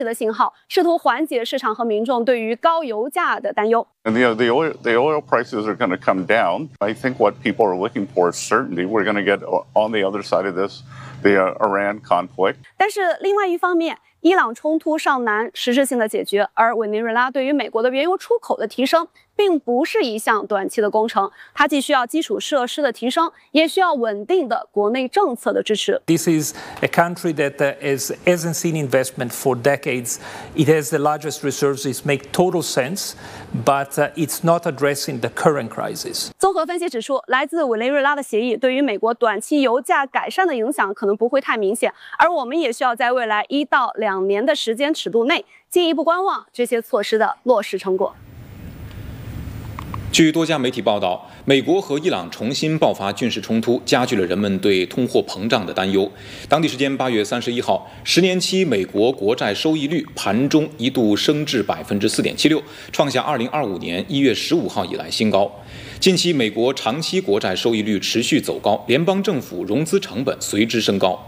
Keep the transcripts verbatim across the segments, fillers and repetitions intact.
的信号，试图缓解市场和民众对于高油价的担忧。 And you know, the oil, the oil prices are going to come down. I think what people are looking for is certainty. We're going to get on the other side of this, the uh, Iran conflict. 但是另外一方面，伊朗冲突尚难实质性的解决，而委内瑞拉对于美国的原油出口的提升，并不是一项短期的工程，它既需要基础设施的提升，也需要稳定的国内政策的支持。 This is a country that uh, is, hasn't seen investment for decades. It has the largest reserves. It makes total sense, but uh, it's not addressing the current crisis. 综合分析指出，来自委内瑞拉的协议对于美国短期油价改善的影响可能不会太明显，而我们也需要在未来一到两年的时间尺度内进一步观望这些措施的落实成果。 据多家媒体报道，美国和伊朗重新爆发军事冲突，加剧了人们对通货膨胀的担忧。当地时间八月三十一号，十年期美国国债收益率盘中一度升至百分之四点七六，创下二零二五年一月十五号以来新高。近期，美国长期国债收益率持续走高，联邦政府融资成本随之升高。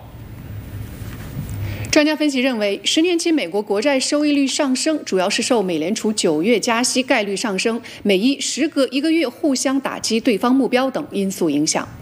专家分析认为，十年期美国国债收益率上升，主要是受美联储九月加息概率上升、美伊时隔一个月互相打击对方目标等因素影响。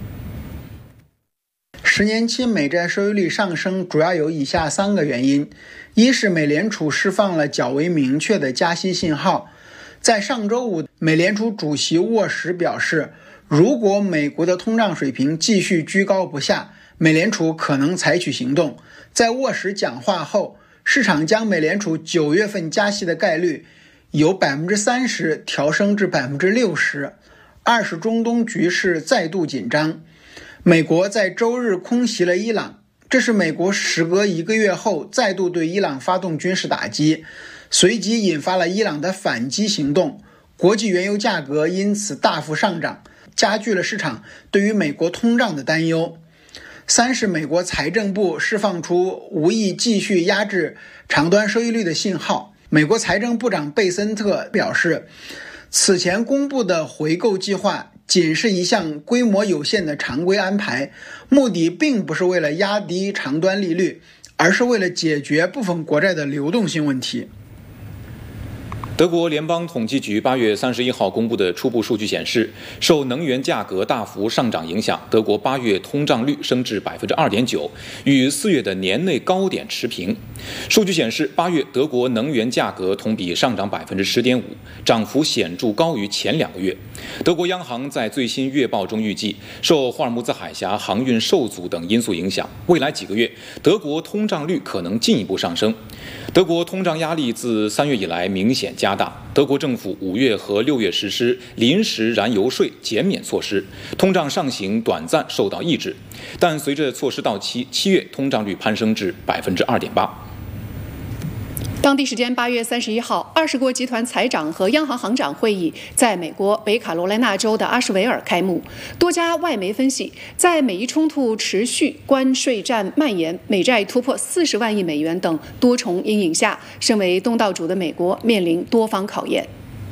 十年期美债收益率上升主要有以下三个原因：一是美联储释放了较为明确的加息信号。在上周五，美联储主席沃什表示，如果美国的通胀水平继续居高不下，美联储可能采取行动。在沃什讲话后，市场将美联储九月份加息的概率由 百分之三十 调升至 百分之六十。二是中东局势再度紧张，美国在周日空袭了伊朗，这是美国时隔一个月后再度对伊朗发动军事打击，随即引发了伊朗的反击行动，国际原油价格因此大幅上涨，加剧了市场对于美国通胀的担忧。三是美国财政部释放出无意继续压制长端收益率的信号。美国财政部长贝森特表示，此前公布的回购计划仅是一项规模有限的常规安排，目的并不是为了压低长端利率，而是为了解决部分国债的流动性问题。 德国联邦统计局八月三十一号公布的初步数据显示，受能源价格大幅上涨影响，德国八月通胀率升至 百分之二点九， 与四月的年内高点持平。数据显示，八月德国能源价格同比上涨 百分之十点五， 涨幅显著高于前两个月。德国央行在最新月报中预计，受霍尔木兹海峡航运受阻等因素影响，未来几个月德国通胀率可能进一步上升。德国通胀压力自三月以来明显加大，德国政府五月和六月实施临时燃油税减免措施，通胀上行短暂受到抑制，但随着措施到期，七月通胀率攀升至 百分之二点八。 当地时间八月三十一号，二十国集团财长和央行行长会议在美国北卡罗来纳州的阿什维尔开幕。多家外媒分析，在美伊冲突持续、关税战蔓延、美债突破四十万亿美元等多重阴影下，身为东道主的美国面临多方考验。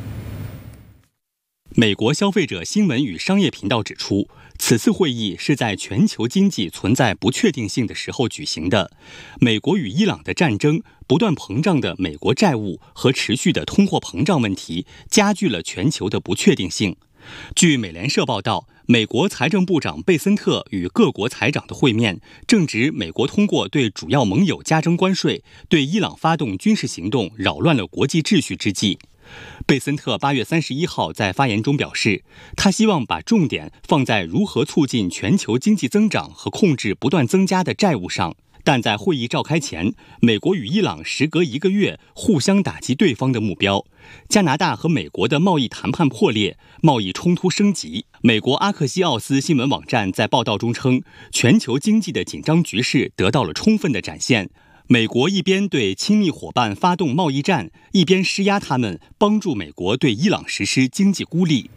美国消费者新闻与商业频道指出，此次会议是在全球经济存在不确定性的时候举行的。美国与伊朗的战争、不断膨胀的美国债务和持续的通货膨胀问题，加剧了全球的不确定性。据美联社报道，美国财政部长贝森特与各国财长的会面，正值美国通过对主要盟友加征关税、对伊朗发动军事行动，扰乱了国际秩序之际。贝森特八月三十一号在发言中表示，他希望把重点放在如何促进全球经济增长和控制不断增加的债务上。但在会议召开前，美国与伊朗时隔一个月互相打击对方的目标。加拿大和美国的贸易谈判破裂，贸易冲突升级。美国阿克西奥斯新闻网站在报道中称，全球经济的紧张局势得到了充分的展现。美国一边对亲密伙伴发动贸易战，一边施压他们，帮助美国对伊朗实施经济孤立。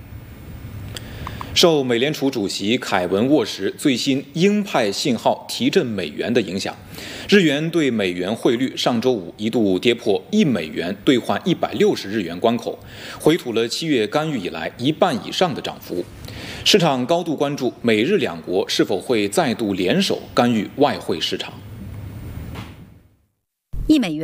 受美联储主席凯文·沃什最新鹰派信号提振美元的影响，日元对美元汇率上周五一度跌破一美元兑换一百六十日元关口，回吐了七月干预以来一半以上的涨幅。市场高度关注美日两国是否会再度联手干预外汇市场。 一美元